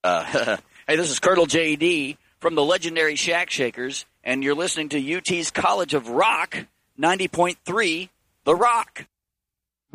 Hey, this is Colonel J.D. from the legendary Shack Shakers, and you're listening to UT's College of Rock, 90.3, The Rock.